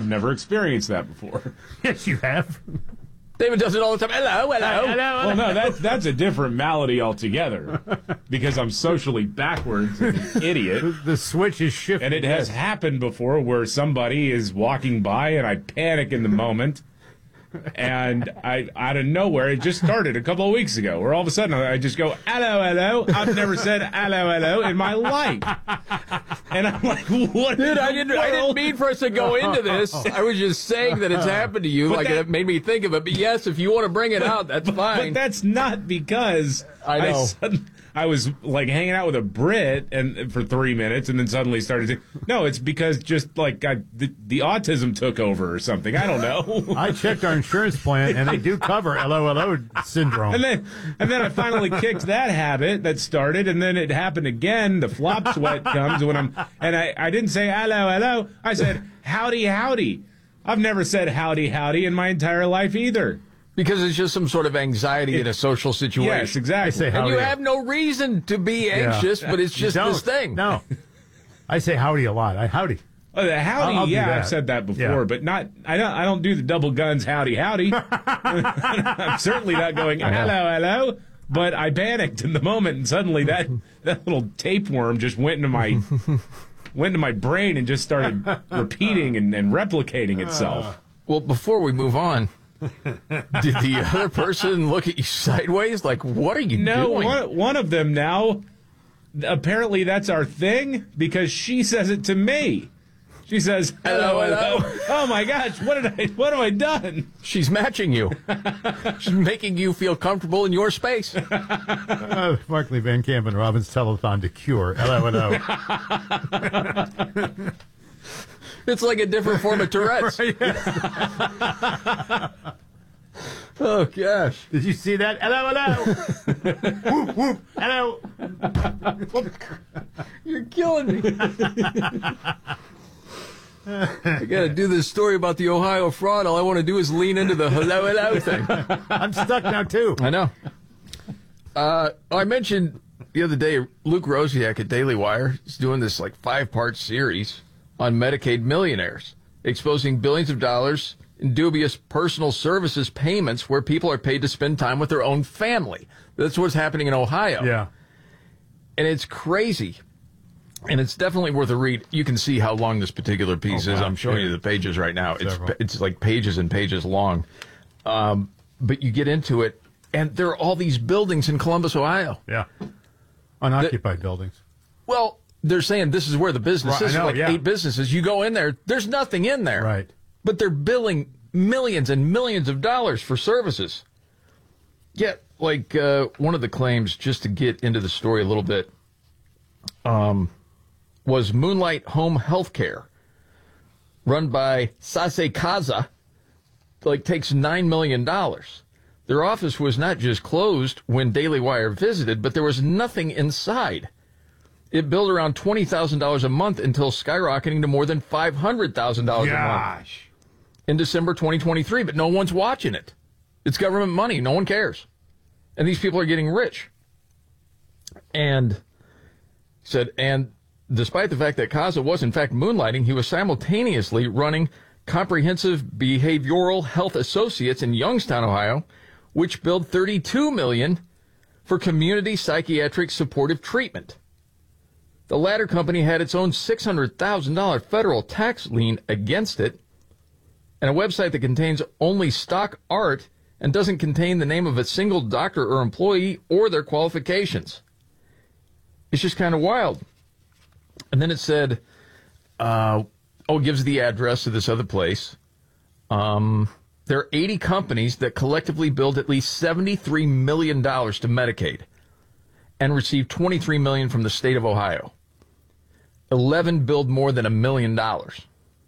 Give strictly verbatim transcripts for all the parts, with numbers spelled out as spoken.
never experienced that before. Yes, you have. David does it all the time. Hello, hello. Hello, hello. Well, no, that's that's a different malady altogether, because I'm socially backwards and an idiot. The, the switch is shifting. And it has happened before where somebody is walking by and I panic in the moment. And I, out of nowhere, it just started a couple of weeks ago, where all of a sudden I just go, hello, hello. I've never said hello, hello in my life. And I'm like, what? Dude, I didn't, I didn't mean for us to go into this. I was just saying that it's happened to you. But like, that, it made me think of it. But yes, if you want to bring it but, out, that's but, fine. But that's not because I know. I, suddenly, I was like hanging out with a Brit and for three minutes and then suddenly started to. No, it's because just like I, the, the autism took over or something. I don't know. I checked our insurance plan, and they do cover L O L O syndrome. And then, and then I finally kicked that habit that started, and then it happened again. The flop sweat comes when I'm, and I, I didn't say hello, hello. I said howdy, howdy. I've never said howdy, howdy in my entire life either. Because it's just some sort of anxiety it, in a social situation. Yes, exactly. I say and howdy. you have no reason to be anxious, yeah. but it's just this thing. No. I say howdy a lot. I howdy. Oh, the howdy, I'll, I'll yeah, I've said that before, yeah. but not. I don't. I don't do the double guns howdy, howdy. I'm certainly not going hello, hello. But I panicked in the moment, and suddenly that that little tapeworm just went into my went into my brain and just started repeating and, and replicating itself. Well, before we move on, did the other person look at you sideways? Like, what are you no, doing? No, one, one of them now. Apparently, that's our thing because she says it to me. She says, hello, hello, hello. Oh, my gosh, what did I, what have I done? She's matching you. She's making you feel comfortable in your space. uh, Markley, Van Camp, and Robbins telethon to cure. Hello, hello. It's like a different form of Tourette's. Right, yes. Oh, gosh. Did you see that? Hello, hello. Whoop, whoop. Hello. You're killing me. I got to do this story about the Ohio fraud. All I want to do is lean into the hello, hello thing. I'm stuck now, too. I know. Uh, I mentioned the other day, Luke Rosiak at Daily Wire is doing this like five-part series on Medicaid millionaires, exposing billions of dollars in dubious personal services payments where people are paid to spend time with their own family. That's what's happening in Ohio. Yeah. And it's crazy. And it's definitely worth a read. You can see how long this particular piece oh, is. wow. I'm showing you the pages right now. Several. It's it's like pages and pages long. Um, but you get into it, and there are all these buildings in Columbus, Ohio. Yeah. Unoccupied the, buildings. Well, they're saying this is where the business right, is. I know, like yeah. eight businesses. You go in there, there's nothing in there. Right. But they're billing millions and millions of dollars for services. Yet, like uh, one of the claims, just to get into the story a little bit, um, was Moonlight Home Healthcare, run by Sase Kaza, like takes nine million dollars. Their office was not just closed when Daily Wire visited, but there was nothing inside. It billed around twenty thousand dollars a month until skyrocketing to more than five hundred thousand dollars a month in December twenty twenty-three, but no one's watching it. It's government money. No one cares. And these people are getting rich. And he said, and despite the fact that Kaza was in fact moonlighting, he was simultaneously running Comprehensive Behavioral Health Associates in Youngstown, Ohio, which billed thirty-two million dollars for community psychiatric supportive treatment. The latter company had its own six hundred thousand dollars federal tax lien against it, and a website that contains only stock art and doesn't contain the name of a single doctor or employee or their qualifications. It's just kind of wild. And then it said, uh, oh, it gives the address of this other place. Um, there are eighty companies that collectively billed at least seventy-three million dollars to Medicaid and received twenty-three million dollars from the state of Ohio. eleven billed more than a million dollars.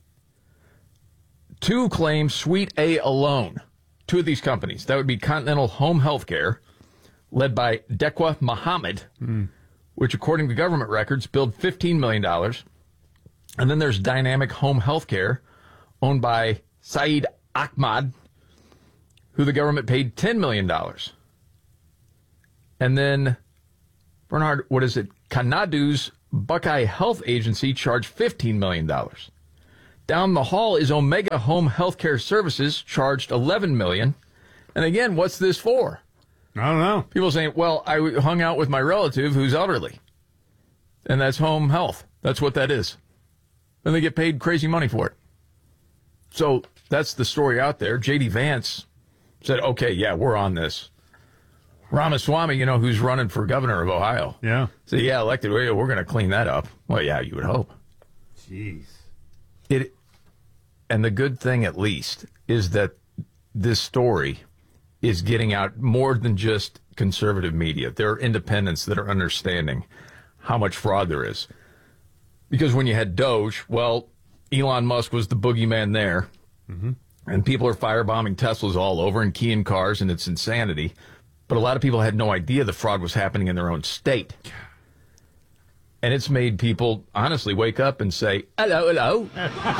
Two claim Suite A alone. Two of these companies. That would be Continental Home Healthcare, led by Dequa Muhammad, mm. which, according to government records, billed fifteen million dollars. And then there's Dynamic Home Healthcare, owned by Saeed Ahmad, who the government paid ten million dollars. And then Bernard, what is it? Kanadu's Buckeye Health Agency charged fifteen million dollars. Down the hall is Omega Home Healthcare Services, charged eleven million dollars. And again, what's this for? I don't know. People saying, well, I hung out with my relative who's elderly. And that's home health. That's what that is. And they get paid crazy money for it. So that's the story out there. J D Vance said, okay, yeah, we're on this. Ramaswamy, you know, who's running for governor of Ohio. Yeah. said, yeah, elected, we're going to clean that up. Well, yeah, you would hope. Jeez. It, and the good thing, at least, is that this story is getting out more than just conservative media. There are independents that are understanding how much fraud there is. Because when you had Doge, well, Elon Musk was the boogeyman there. Mm-hmm. And people are firebombing Teslas all over and keying cars, and it's insanity. But a lot of people had no idea the fraud was happening in their own state. And it's made people honestly wake up and say, hello, hello.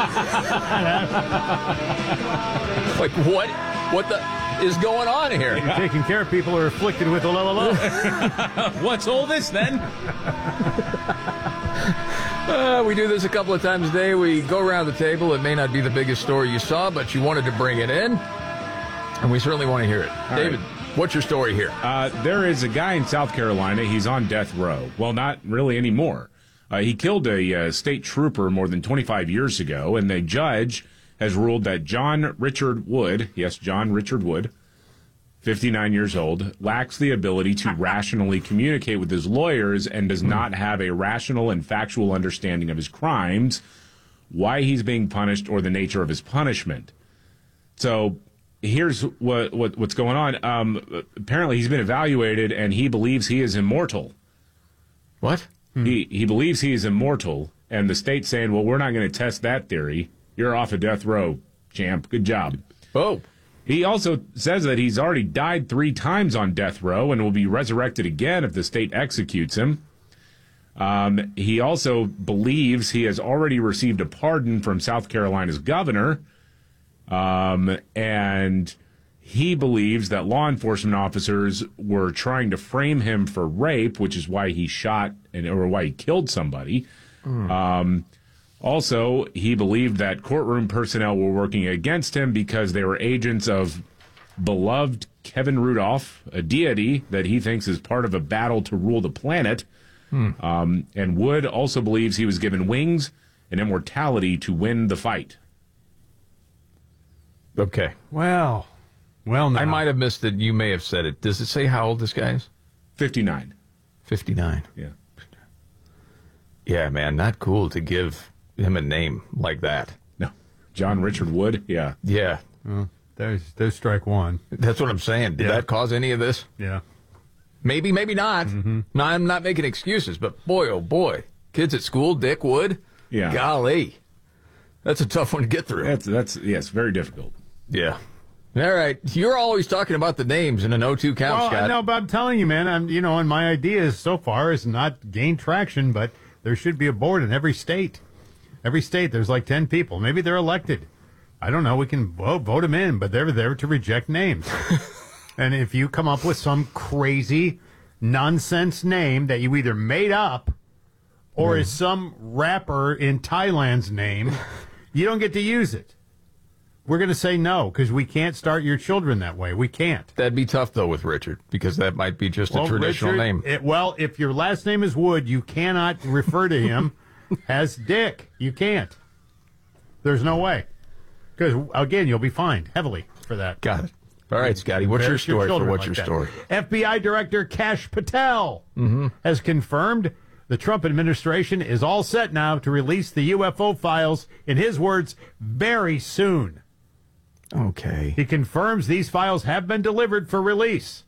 Like, what? What the is going on here? You're taking care of people who are afflicted with a low, low. What's all this then? Uh, we do this a couple of times a day. We go around the table. It may not be the biggest story you saw, but you wanted to bring it in. And we certainly want to hear it. All David, right. What's your story here? Uh, there is a guy in South Carolina. He's on death row. Well, not really anymore. Uh, he killed a uh, state trooper more than twenty-five years ago, and the judge has ruled that John Richard Wood, yes, John Richard Wood, fifty-nine years old, lacks the ability to rationally communicate with his lawyers and does not have a rational and factual understanding of his crimes, why he's being punished, or the nature of his punishment. So here's what, what what's going on. Um, apparently, he's been evaluated, and he believes he is immortal. What? He he believes he is immortal, and the state's saying, well, we're not going to test that theory. You're off of death row, champ. Good job. Oh. He also says that he's already died three times on death row and will be resurrected again if the state executes him. Um, he also believes he has already received a pardon from South Carolina's governor, um, and he believes that law enforcement officers were trying to frame him for rape, which is why he shot and or why he killed somebody. Mm. Um, also, he believed that courtroom personnel were working against him because they were agents of beloved Kevin Rudolph, a deity that he thinks is part of a battle to rule the planet. Mm. Um, and Wood also believes he was given wings and immortality to win the fight. Okay. Well, well, now. I might have missed it. You may have said it. Does it say how old this guy is? fifty-nine. fifty-nine. Yeah. Yeah, man, not cool to give him a name like that. No. John Richard Wood? Yeah. Yeah. Well, there's, there's strike one. That's what I'm saying. Did Yeah. that cause any of this? Yeah. Maybe, maybe not. Mm-hmm. No, I'm not making excuses, but boy, oh boy. Kids at school, Dick Wood? Yeah. Golly. That's a tough one to get through. That's, that's yes, very difficult. Yeah. All right. You're always talking about the names in an oh two count, Well, Scott. no, but I'm telling you, man, I'm, you know, and my idea so far is not gain traction, but there should be a board in every state. Every state, there's like ten people. Maybe they're elected. I don't know. We can vote, vote them in, but they're there to reject names. And if you come up with some crazy nonsense name that you either made up or mm. is some rapper in Thailand's name, you don't get to use it. We're going to say no because we can't start your children that way. We can't. That'd be tough, though, with Richard, because that might be just well, a traditional Richard, name. It, well, if your last name is Wood, you cannot refer to him as Dick. You can't. There's no way. Because, again, you'll be fined heavily for that. Got it. All right, Scotty, what's your story for what's your like story? F B I Director Kash Patel mm-hmm. has confirmed the Trump administration is all set now to release the U F O files, in his words, very soon. Okay. He confirms these files have been delivered for release.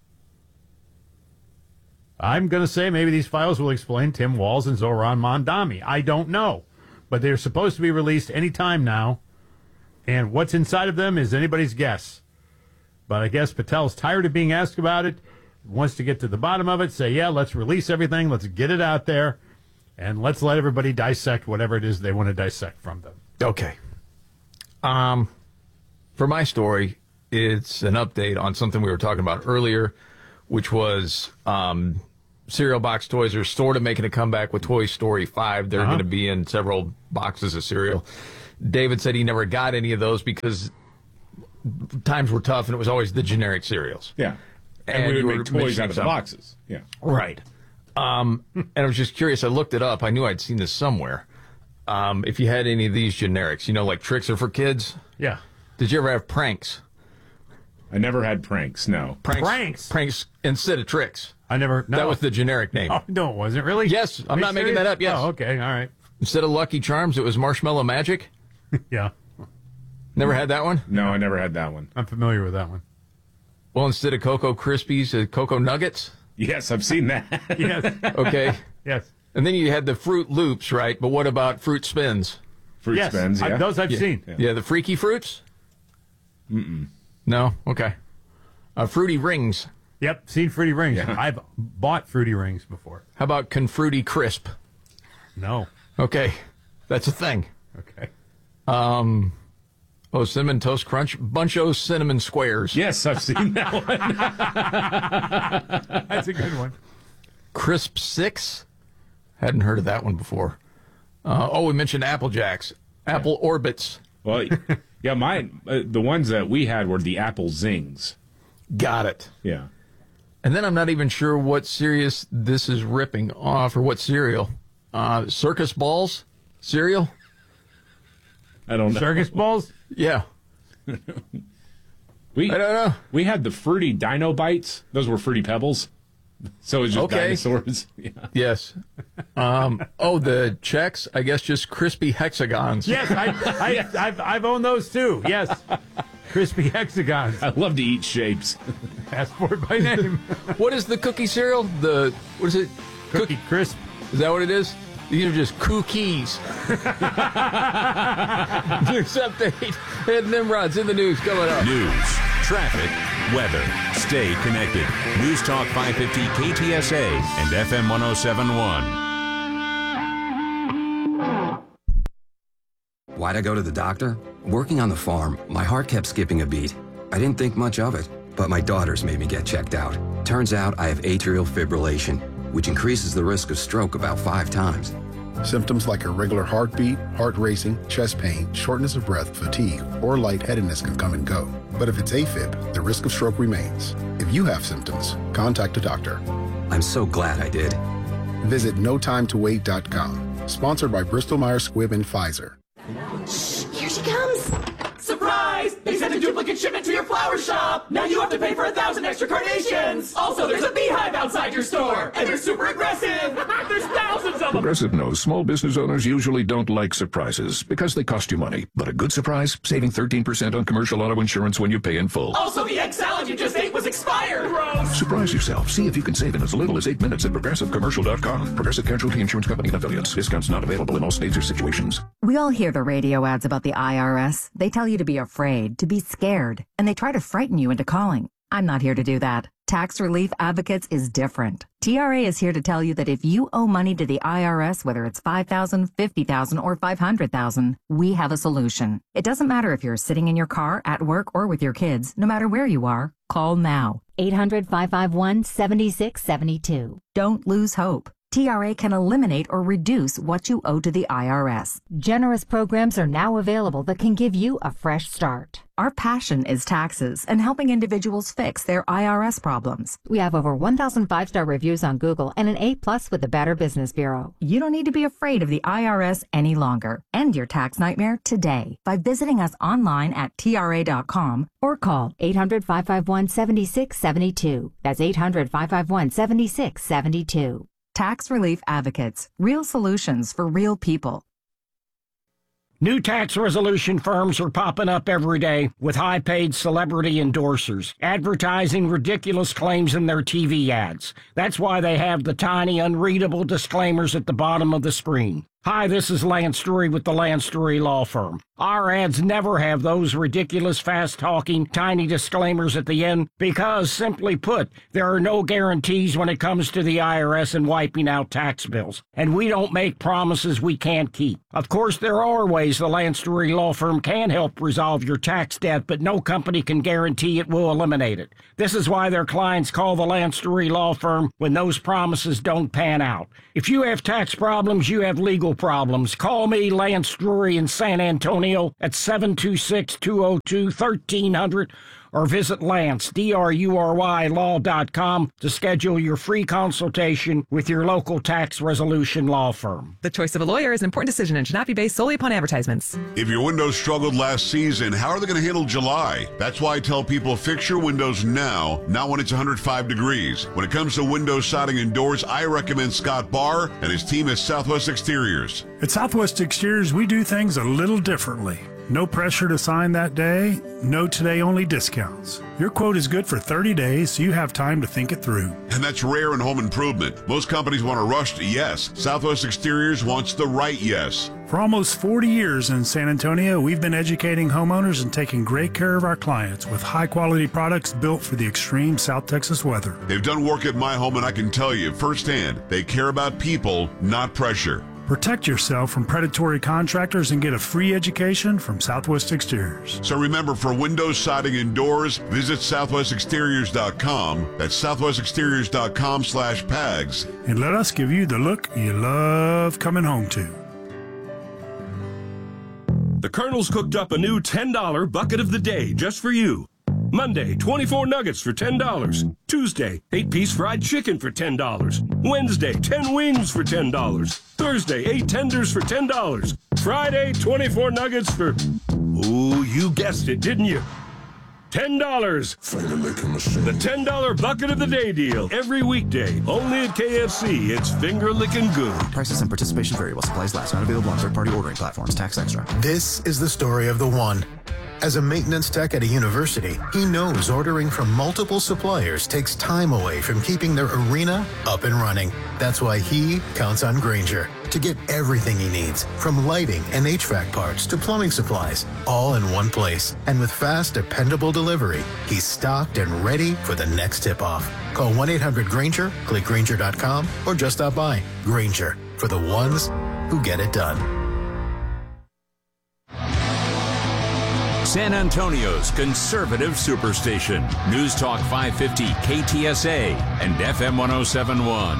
I'm going to say maybe these files will explain Tim Walz and Zohran Mamdani. I don't know. But they're supposed to be released any time now. And what's inside of them is anybody's guess. But I guess Patel's tired of being asked about it, wants to get to the bottom of it, say, yeah, let's release everything, let's get it out there, and let's let everybody dissect whatever it is they want to dissect from them. Okay. Um, for my story, it's an update on something we were talking about earlier, which was um, cereal box toys are sort of making a comeback with Toy Story five. They're uh-huh. going to be in several boxes of cereal. David said he never got any of those because times were tough and it was always the generic cereals. Yeah. And, And we you would were make toys mixing out of the some. boxes. Yeah. Right. Um, and I was just curious. I looked it up. I knew I'd seen this somewhere. Um, if you had any of these generics, you know, like Tricks are for kids. Yeah. Did you ever have Pranks? I never had Pranks, no. Pranks. Pranks? Pranks instead of Tricks. I never. No. That was the generic name. Oh, no, it wasn't really? Yes, I'm Are you not making serious? that up, yes. Oh, okay. All right. Instead of Lucky Charms, it was Marshmallow Magic. Yeah. Never had that one? No, I never had that one. I'm familiar with that one. Well, instead of Cocoa Krispies, uh, Cocoa Nuggets. Yes, I've seen that. Yes. Okay. Yes. And then you had the Fruit Loops, right? But what about Fruit Spins? Fruit Yes. Spins, I- yeah. those I've Yeah. seen. Yeah. the Freaky Fruits? Mm-mm. No? Okay. Uh, Fruity Rings. Yep. Seen Fruity Rings. Yeah. I've bought Fruity Rings before. How about Confruity Crisp? No. Okay. That's a thing. Okay. Um, oh, Cinnamon Toast Crunch. Buncho Cinnamon Squares. Yes, I've seen that one. That's a good one. Crisp Six. Hadn't heard of that one before. Uh, oh, we mentioned Apple Jacks. Apple Orbits. Well, yeah, mine, uh, the ones that we had were the Apple Zings. Got it. Yeah. And then I'm not even sure what series this is ripping off or what cereal. Uh, Circus Balls cereal? I don't know. Circus balls? Yeah. We, I don't know. we had the Fruity Dino Bites. Those were Fruity Pebbles. So it was just Okay. dinosaurs. Yeah. Yes. Um, oh, the checks? I guess just crispy hexagons. Yes, I, I, I've, I've owned those too. Yes. Crispy hexagons. I love to eat shapes. Ask for it by name. What is the cookie cereal? The, what is it? Cookie Crisp. Is that what it is? These are just cookies. News update. Ed Nimrod's in the news coming up. News, traffic, weather. Stay connected. News Talk five fifty K T S A and F M one oh seven point one. Why'd I go to the doctor? Working on the farm, my heart kept skipping a beat. I didn't think much of it, but my daughters made me get checked out. Turns out I have atrial fibrillation, which increases the risk of stroke about five times. Symptoms like irregular heartbeat, heart racing, chest pain, shortness of breath, fatigue, or lightheadedness can come and go. But if it's AFib, the risk of stroke remains. If you have symptoms, contact a doctor. I'm so glad I did. Visit no time to wait dot com. Sponsored by Bristol Myers Squibb and Pfizer. Here she comes! Surprise! They sent a duplicate shipment to your flower shop! Now you have to pay for a thousand extra carnations! Also, there's a beehive outside your store! And they're super aggressive! There's thousands of them! Progressive knows small business owners usually don't like surprises because they cost you money. But a good surprise, saving thirteen percent on commercial auto insurance when you pay in full. Also, the egg salad you just ate was expired! Gross! Surprise yourself. See if you can save in as little as eight minutes at progressive commercial dot com. Progressive Casualty Insurance Company and affiliates. Discounts not available in all states or situations. We all hear the radio ads about the I R S. They tell you to be afraid, to be scared, and they try to frighten you into calling. I'm not here to do that. Tax Relief Advocates is different. T R A is here to tell you that if you owe money to the I R S, whether it's five thousand dollars, fifty thousand dollars, or five hundred thousand dollars, we have a solution. It doesn't matter if you're sitting in your car, at work, or with your kids. No matter where you are, call now. eight hundred, five five one, seven six seven two. Don't lose hope. T R A can eliminate or reduce what you owe to the I R S. Generous programs are now available that can give you a fresh start. Our passion is taxes and helping individuals fix their I R S problems. We have over one thousand five-star reviews on Google and an A plus with the Better Business Bureau. You don't need to be afraid of the I R S any longer. End your tax nightmare today by visiting us online at T R A dot com or call eight hundred, five five one, seven six seven two. That's eight hundred, five five one, seven six seven two. Tax Relief Advocates. Real solutions for real people. New tax resolution firms are popping up every day with high-paid celebrity endorsers, advertising ridiculous claims in their T V ads. That's why they have the tiny, unreadable disclaimers at the bottom of the screen. Hi, this is Lance Drury with the Lance Drury Law Firm. Our ads never have those ridiculous, fast-talking, tiny disclaimers at the end because, simply put, there are no guarantees when it comes to the I R S and wiping out tax bills. And we don't make promises we can't keep. Of course, there are ways the Lance Drury Law Firm can help resolve your tax debt, but no company can guarantee it will eliminate it. This is why their clients call the Lance Drury Law Firm when those promises don't pan out. If you have tax problems, you have legal vehicle problems, call me, Lance Drury in San Antonio at seven two six, two oh two, one three hundred or visit Lance, D R U R Y, law dot com to schedule your free consultation with your local tax resolution law firm. The choice of a lawyer is an important decision and should not be based solely upon advertisements. If your windows struggled last season, how are they going to handle July? That's why I tell people fix your windows now, not when it's one hundred five degrees. When it comes to windows, siding, and doors, I recommend Scott Barr and his team at Southwest Exteriors. At Southwest Exteriors, we do things a little differently. No pressure to sign that day, no today-only discounts. Your quote is good for thirty days, so you have time to think it through. And that's rare in home improvement. Most companies want a rushed yes. Southwest Exteriors wants the right yes. For almost forty years in San Antonio, we've been educating homeowners and taking great care of our clients with high-quality products built for the extreme South Texas weather. They've done work at my home, and I can tell you firsthand, they care about people, not pressure. Protect yourself from predatory contractors and get a free education from Southwest Exteriors. So remember, for windows, siding, and doors, visit southwest exteriors dot com. That's southwest exteriors dot com slash pags. And let us give you the look you love coming home to. The Colonel's cooked up a new ten dollar bucket of the day just for you. Monday, twenty-four nuggets for ten dollars. Tuesday, eight-piece fried chicken for ten dollars. Wednesday, ten wings for ten dollars. Thursday, eight tenders for ten dollars. Friday, twenty-four nuggets for... Ooh, you guessed it, didn't you? ten dollars. The ten dollar bucket of the day deal. Every weekday. Only at K F C. It's finger-licking good. Prices and participation vary while supplies last. Not available on third-party ordering platforms. Tax extra. This is the story of the one. As a maintenance tech at a university, he knows ordering from multiple suppliers takes time away from keeping their arena up and running. That's why he counts on Grainger to get everything he needs, from lighting and H V A C parts to plumbing supplies, all in one place. And with fast, dependable delivery, he's stocked and ready for the next tip-off. Call one eight hundred Grainger, click Grainger dot com, or just stop by. Grainger, for the ones who get it done. San Antonio's conservative superstation. News Talk five fifty K T S A and F M one oh seven point one.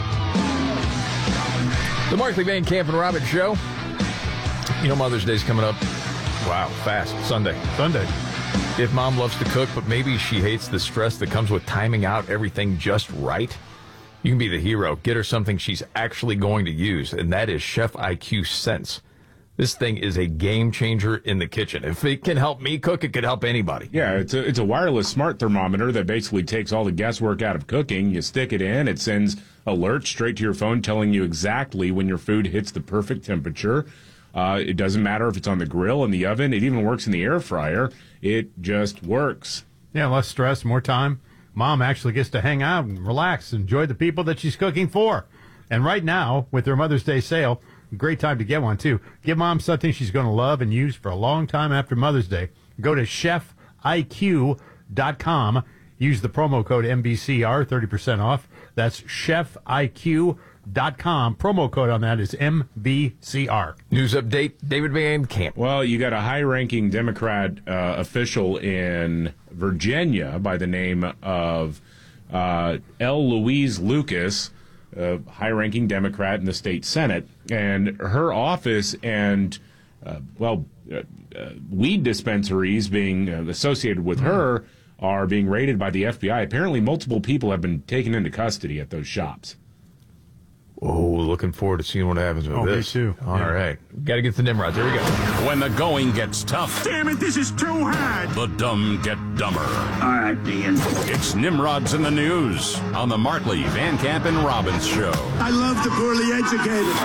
The Markley Van Camp and Robbins Show. You know Mother's Day's coming up. Wow, fast. Sunday. Sunday. If mom loves to cook, but maybe she hates the stress that comes with timing out everything just right, you can be the hero. Get her something she's actually going to use, and that is Chef I Q Sense. This thing is a game changer in the kitchen. If it can help me cook, it could help anybody. Yeah, it's a, it's a wireless smart thermometer that basically takes all the guesswork out of cooking. You stick it in, it sends alerts straight to your phone telling you exactly when your food hits the perfect temperature. Uh, it doesn't matter if it's on the grill, in the oven. It even works in the air fryer. It just works. Yeah, less stress, more time. Mom actually gets to hang out and relax, enjoy the people that she's cooking for. And right now, with their Mother's Day sale, great time to get one, too. Give Mom something she's going to love and use for a long time after Mother's Day. Go to chef I Q dot com. Use the promo code M B C R, thirty percent off. That's chef I Q dot com. Promo code on that is M B C R. News update, David Van Camp. Well, you got a high-ranking Democrat uh, official in Virginia by the name of uh, L. Louise Lucas, a high-ranking Democrat in the state Senate, and her office and, uh, well, uh, uh, weed dispensaries being uh, associated with her are being raided by the F B I. Apparently, multiple people have been taken into custody at those shops. Oh, looking forward to seeing what happens with oh, this. Me too. All yeah. right. Got to get the Nimrods. There we go. When the going gets tough. Damn it, this is too hard. The dumb get dumber. All right, Dean. It's Nimrods in the News on the Markley, Van Camp, and Robbins Show. I love the poorly educated.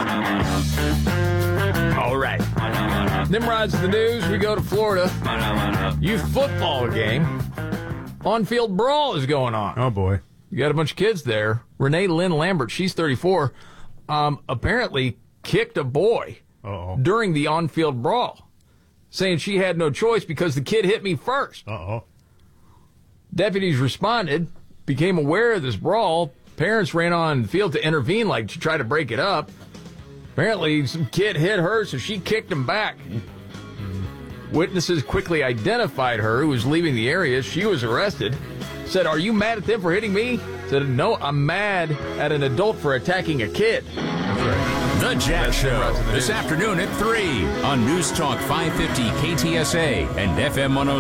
All right. Nimrods in the News. We go to Florida. Youth football game. On-field brawl is going on. Oh, boy. You got a bunch of kids there. Renee Lynn Lambert, she's thirty-four, um, apparently kicked a boy Uh-oh. during the on-field brawl, saying she had no choice because the kid hit me first. Uh-oh. Deputies responded, became aware of this brawl. Parents ran on the field to intervene, like to try to break it up. Apparently, some kid hit her, so she kicked him back. Witnesses quickly identified her, who was leaving the area. She was arrested. Said, "Are you mad at them for hitting me?" Said, "No, I'm mad at an adult for attacking a kid." That's right. The Jack Show, this afternoon at three on News Talk five fifty K T S A and F M one oh